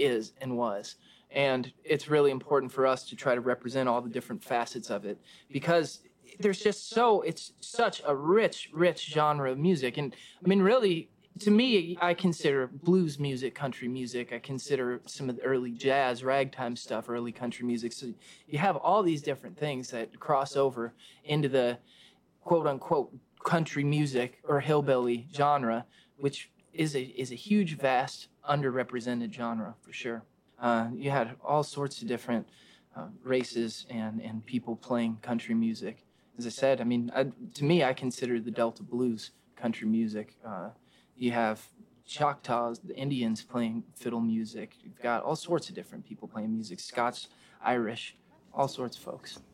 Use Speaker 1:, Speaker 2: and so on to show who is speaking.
Speaker 1: is and was. And it's really important for us to try to represent all the different facets of it, because it's such a rich genre of music. And I mean, really, to me, I consider blues music country music. I consider some of the early jazz, ragtime stuff, early country music. So you have all these different things that cross over into the quote unquote country music or hillbilly genre, which is a huge, vast, underrepresented genre for sure. You had all sorts of different races and people playing country music. As I said, I mean, to me, I consider the Delta blues country music. You have Choctaws, the Indians playing fiddle music. You've got all sorts of different people playing music, Scots, Irish, all sorts of folks.